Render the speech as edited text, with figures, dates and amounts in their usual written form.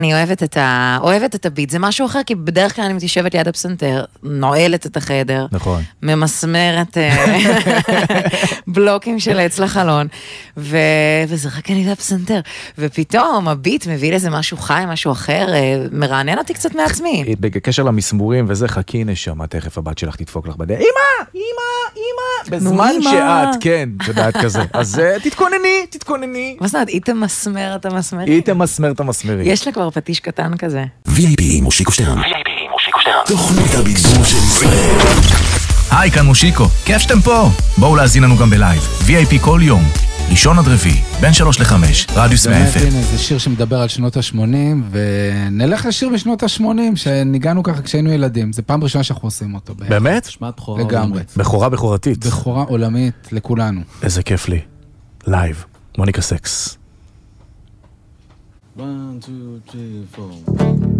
אני אוהבת את הביט, זה משהו אחר, כי בדרך כלל אני מתיישבת ליד הפסנתר, נועלת את החדר, נכון. ממסמרת בלוקים של עץ לחלון, וזה רק אני ליד הפסנתר, ופתאום הביט מביא לזה משהו חי, משהו אחר, מרענן אותי קצת מעצמי. בקשר למסמורים וזה, חכי נשמה, תכף הבת שלך תדפוק לך בדרך, אמא, בזמן שאת, כן, יודעת כזה, אז תתכונני. מה זאת אומרת, היא תמסמר את המסמרים? היא תמסמר את המסמרים. יש לה כבר פטיש קטן כזה. VIP מושיקו שטרן. תוכנית הבידור של ישראל. היי, כאן מושיקו. כיף שאתם פה. בואו להזין לנו גם בלייב. VIP כל יום. ראשון עד רביעי, בין 3 ל-5, רדיוס 100 FM. הנה, זה שיר שמדבר על שנות ה-80, ונלך לשיר בשנות ה-80, שניגענו ככה כשהיינו ילדים. זה פעם ראשונה שאנחנו עושים אותו. באמת? שמעת בכורה לגמרי. בכורתית. בכורה עולמית לכולנו. איזה כיף לי. לייב. מוניקה סקס. 1, 2, 3, 4